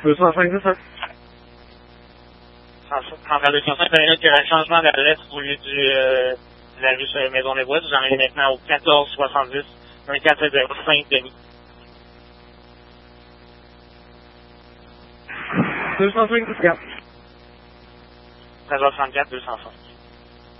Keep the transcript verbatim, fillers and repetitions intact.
deux cent cinq, c'est ça? Centrale deux cent cinq, il y a un changement d'adresse au lieu du, euh, de la rue sur la Maison des Bois. J'en ai maintenant au quatorze soixante-dix, un quatre zéro Saint-Denis. deux cent cinq, c'est ça? treize heures trente-quatre, deux cent cinq.